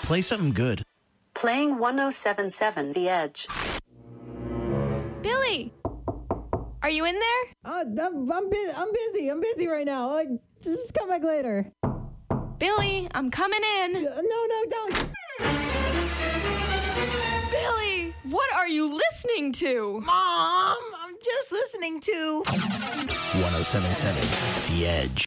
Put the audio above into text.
Play something good. Playing 1077 The Edge. Billy! Are you in there? I'm busy. I'm busy right now. Just come back later. Billy, I'm coming in. No, don't. Billy, what are you listening to? Mom, I'm just listening to 1077 The Edge.